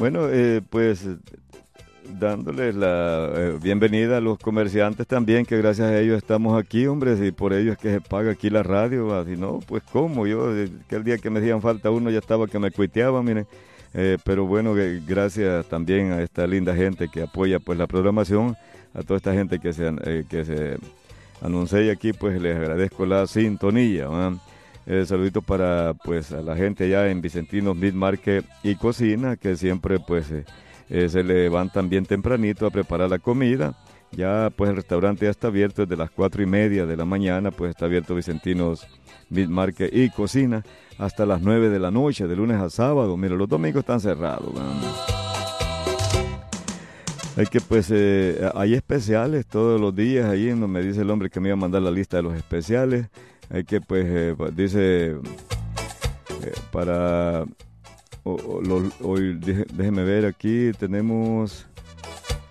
Bueno, pues dándoles la bienvenida a los comerciantes también, que gracias a ellos estamos aquí, hombre, y por ellos es que se paga aquí la radio, ¿va? Si no, pues cómo, yo, que el día que me hacían falta uno ya estaba que me cuiteaba, miren. Pero bueno, gracias también a esta linda gente que apoya pues la programación, a toda esta gente que se anuncia aquí, pues les agradezco la sintonía, ¿va? Saludito para pues a la gente allá en Vicentinos Meat Market y Cocina, que siempre pues se levantan bien tempranito a preparar la comida. Ya pues el restaurante ya está abierto desde las 4:30 de la mañana, pues está abierto Vicentinos Meat Market y Cocina hasta las 9 de la noche, de lunes a sábado. Mira, los domingos están cerrados, man. Hay que pues, hay especiales todos los días ahí, donde me dice el hombre que me iba a mandar la lista de los especiales. Hay que pues, dice, para, hoy déjeme ver aquí, tenemos